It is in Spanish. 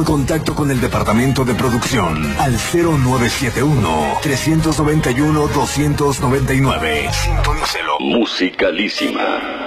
en contacto con el departamento de producción al 0971-391-299. Sintonícelo. Musicalísima.